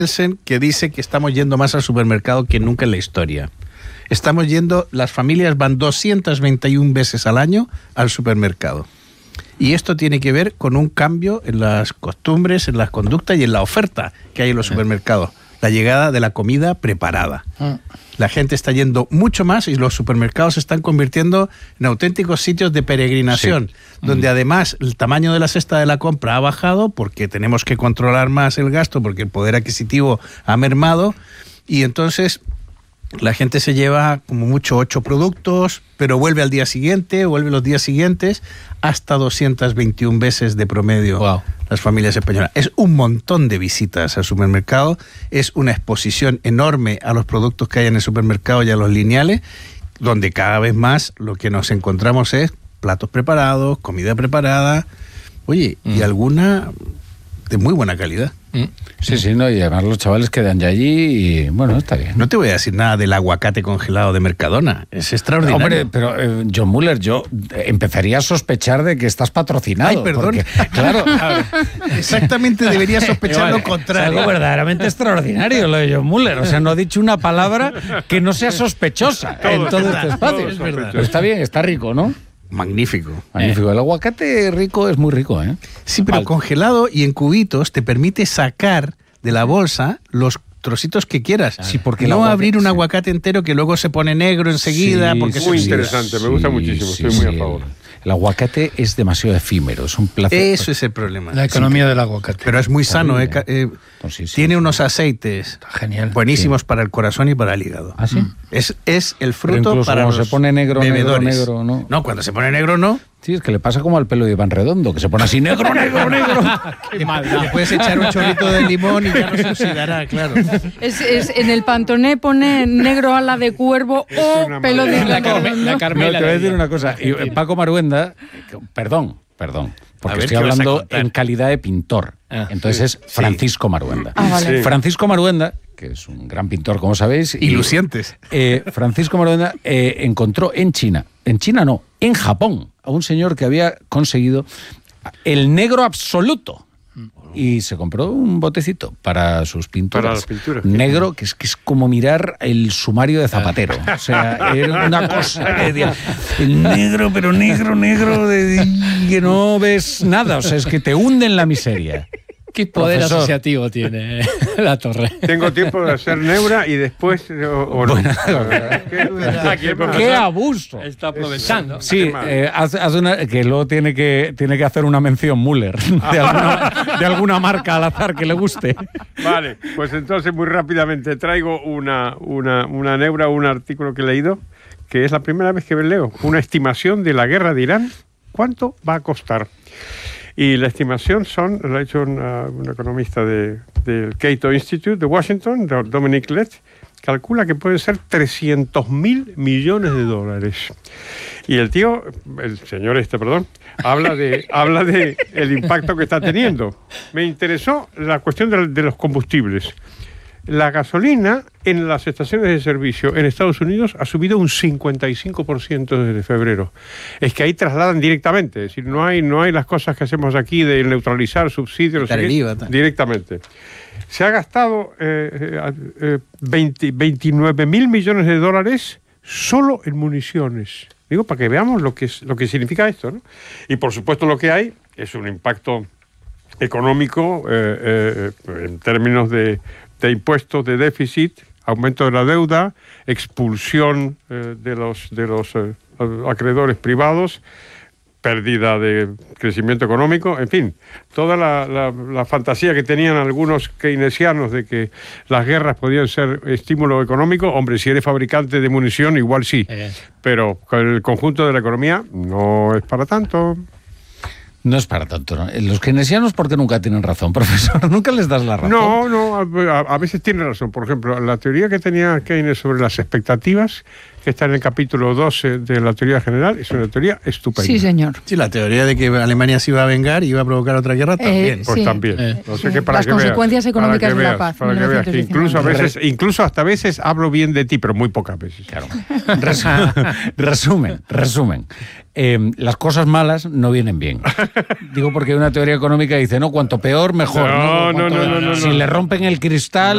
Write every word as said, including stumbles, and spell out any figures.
Nielsen que dice que estamos yendo más al supermercado que nunca en la historia. Estamos yendo, las familias van doscientas veintiuna veces al año al supermercado. Y esto tiene que ver con un cambio en las costumbres, en las conductas y en la oferta que hay en los supermercados. La llegada de la comida preparada. La gente está yendo mucho más y los supermercados se están convirtiendo en auténticos sitios de peregrinación, sí. donde mm. además el tamaño de la cesta de la compra ha bajado porque tenemos que controlar más el gasto, porque el poder adquisitivo ha mermado y entonces la gente se lleva como mucho ocho productos, pero vuelve al día siguiente, vuelve los días siguientes, hasta doscientas veintiuna veces de promedio. Wow. Las familias españolas. Es un montón de visitas al supermercado, es una exposición enorme a los productos que hay en el supermercado y a los lineales, donde cada vez más lo que nos encontramos es platos preparados, comida preparada, oye, mm. y alguna de muy buena calidad. Mm. Sí, sí, no, y además los chavales quedan ya allí y bueno, está bien. No te voy a decir nada del aguacate congelado de Mercadona, es extraordinario. Hombre, pero eh, John Muller, yo empezaría a sospechar de que estás patrocinado. Ay, perdón. Porque, claro, exactamente debería sospechar lo contrario. Es algo verdaderamente extraordinario lo de John Muller, o sea, no ha dicho una palabra que no sea sospechosa todo en todo este espacio. Es verdad. Pero está bien, está rico, ¿no? Magnífico. Magnífico. Eh. El aguacate rico es muy rico, ¿eh? Sí, pero Al... congelado y en cubitos te permite sacar de la bolsa los trocitos que quieras. Sí, porque no aguacate, abrir un sí. aguacate entero que luego se pone negro enseguida. Sí, porque muy sí, interesante, sí, me gusta muchísimo, sí, estoy sí, muy a favor. El aguacate es demasiado efímero, es un placer. Eso es el problema. La economía sí. del aguacate. Pero es muy sano, eh, eh, pues sí, sí, tiene sí. unos aceites genial. buenísimos sí. para el corazón y para el hígado. ¿Ah, sí? Es, es el fruto para cuando los se pone negro, bebedores. negro, negro, ¿no? No, cuando se pone negro, no. Sí, es que le pasa como al pelo de Iván Redondo, que se pone así negro, negro, negro. Qué maldad. Le puedes echar un chorrito de limón y ya no se oxidará, claro. Es, es, en el Pantone pone negro ala de cuervo es o pelo de la, Carme, la Carmela. No, te voy a decir una cosa. Y Paco Maruenda, perdón, perdón, porque ver, estoy hablando en calidad de pintor. Ah, Entonces sí, es Francisco sí. Maruenda. Ah, vale. sí. Francisco Maruenda, que es un gran pintor, como sabéis. Y, y lucientes. Eh, Francisco Maruenda eh, encontró en China, en China no, en Japón, a un señor que había conseguido el negro absoluto. Y se compró un botecito para sus pinturas. Para las pinturas. Negro, que es, que es como mirar el sumario de Zapatero. O sea, era una cosa que decía, el negro, pero negro, negro, de, que no ves nada. O sea, es que te hunde en la miseria. Qué poder Profesor. asociativo tiene la torre. Tengo tiempo de hacer neura y después... O, o no. Bueno, ¿Qué, ¿Qué abuso? Está aprovechando. Sí, eh, haz, haz una, que luego tiene que, tiene que hacer una mención Müller de alguna, de alguna marca al azar que le guste. Vale, pues entonces muy rápidamente traigo una, una, una neura, un artículo que he leído, que es la primera vez que leo, una estimación de la guerra de Irán. ¿Cuánto va a costar? Y la estimación son, lo ha hecho una, un economista de, del Cato Institute de Washington, Dominic Lett, calcula que pueden ser trescientos mil millones de dólares. Y el tío, el señor este, perdón, habla de, habla de el impacto que está teniendo. Me interesó la cuestión de, de los combustibles. La gasolina en las estaciones de servicio en Estados Unidos ha subido un cincuenta y cinco por ciento desde febrero. Es que ahí trasladan directamente, es decir, no hay, no hay las cosas que hacemos aquí de neutralizar subsidios el IVA, directamente. Se ha gastado eh, eh, veinte, veintinueve mil millones de dólares solo en municiones. Digo, para que veamos lo que, es, lo que significa esto, ¿no? Y por supuesto lo que hay es un impacto económico eh, eh, en términos de de impuestos, de déficit, aumento de la deuda, expulsión eh, de los, de los eh, acreedores privados, pérdida de crecimiento económico, en fin, toda la, la, la fantasía que tenían algunos keynesianos de que las guerras podían ser estímulo económico. Hombre, si eres fabricante de munición, igual sí, eh. pero con el conjunto de la economía no es para tanto. No es para tanto, ¿no? Los keynesianos, ¿por qué nunca tienen razón, profesor? Nunca les das la razón. No, no, a, a veces tienen razón. Por ejemplo, la teoría que tenía Keynes sobre las expectativas, que está en el capítulo doce de la teoría general, es una teoría estupenda. Sí, señor. Sí, la teoría de que Alemania se iba a vengar y iba a provocar otra guerra también. Eh, pues sí. también. Eh, o sea sí. que para Las que consecuencias veas, económicas para que de la veas, paz. Para que veas que incluso, a veces, incluso hasta a veces hablo bien de ti, pero muy pocas veces. Claro. Resumen, resumen. Eh, las cosas malas no vienen bien. Digo porque hay una teoría económica que dice, no, cuanto peor, mejor. No, ¿no? no, no, no, no, Si no. le rompen el cristal...